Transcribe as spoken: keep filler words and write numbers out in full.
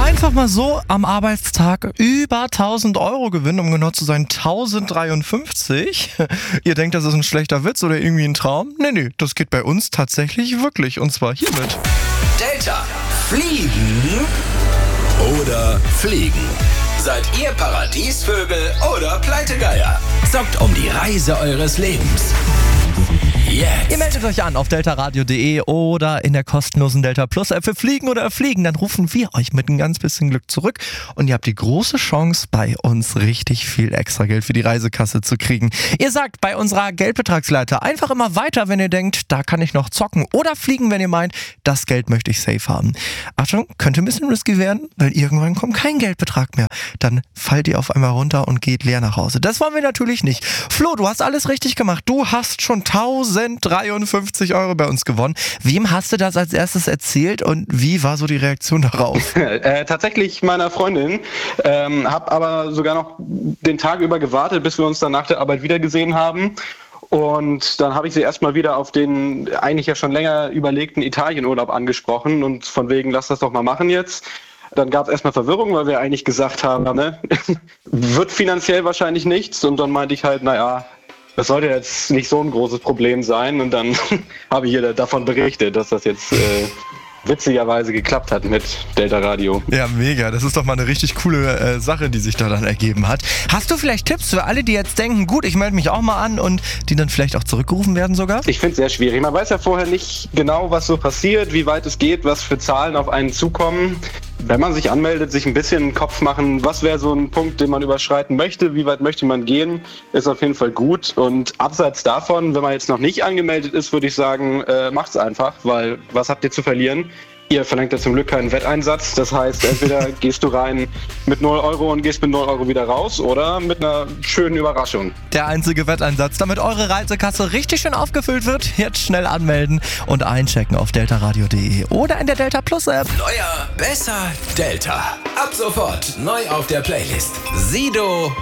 Einfach mal so am Arbeitstag über tausend Euro gewinnen, um genau zu sein tausenddreiundfünfzig. Ihr denkt, das ist ein schlechter Witz oder irgendwie ein Traum? Nee, nee, das geht bei uns tatsächlich wirklich und zwar hiermit. Delta, fliegen oder fliegen? Seid ihr Paradiesvögel oder Pleitegeier? Zockt um die Reise eures Lebens. Jetzt. Ihr meldet euch an auf deltaradio punkt de oder in der kostenlosen Delta Plus App für Fliegen oder Fliegen. Dann rufen wir euch mit ein ganz bisschen Glück zurück und ihr habt die große Chance, bei uns richtig viel extra Geld für die Reisekasse zu kriegen. Ihr sagt bei unserer Geldbetragsleiter einfach immer weiter, wenn ihr denkt, da kann ich noch zocken oder fliegen, wenn ihr meint, das Geld möchte ich safe haben. Achtung, könnte ein bisschen risky werden, weil irgendwann kommt kein Geldbetrag mehr. Dann fallt ihr auf einmal runter und geht leer nach Hause. Das wollen wir natürlich nicht. Flo, du hast alles richtig gemacht. Du hast schon tausenddreiundfünfzig Euro bei uns gewonnen. Wem hast du das als erstes erzählt und wie war so die Reaktion darauf? äh, tatsächlich meiner Freundin. Ähm, hab aber sogar noch den Tag über gewartet, bis wir uns dann nach der Arbeit wiedergesehen haben. Und dann habe ich sie erstmal wieder auf den eigentlich ja schon länger überlegten Italienurlaub angesprochen und von wegen, lass das doch mal machen jetzt. Dann gab es erstmal Verwirrung, weil wir eigentlich gesagt haben, ne, wird finanziell wahrscheinlich nichts. Und dann meinte ich halt, naja, das sollte jetzt nicht so ein großes Problem sein. Und dann habe ich ihr davon berichtet, dass das jetzt äh, witzigerweise geklappt hat mit Delta Radio. Ja, mega. Das ist doch mal eine richtig coole äh, Sache, die sich da dann ergeben hat. Hast du vielleicht Tipps für alle, die jetzt denken, gut, ich melde mich auch mal an und die dann vielleicht auch zurückgerufen werden sogar? Ich finde es sehr schwierig. Man weiß ja vorher nicht genau, was so passiert, wie weit es geht, was für Zahlen auf einen zukommen. Wenn man sich anmeldet, sich ein bisschen den Kopf machen, was wäre so ein Punkt, den man überschreiten möchte, wie weit möchte man gehen, ist auf jeden Fall gut. Und abseits davon, wenn man jetzt noch nicht angemeldet ist, würde ich sagen, äh, macht's einfach, weil was habt ihr zu verlieren? Ihr verlangt ja zum Glück keinen Wetteinsatz. Das heißt, entweder gehst du rein mit null Euro und gehst mit null Euro wieder raus oder mit einer schönen Überraschung. Der einzige Wetteinsatz, damit eure Reisekasse richtig schön aufgefüllt wird. Jetzt schnell anmelden und einchecken auf deltaradio punkt de oder in der Delta Plus App. Neuer, besser Delta. Ab sofort neu auf der Playlist. Sido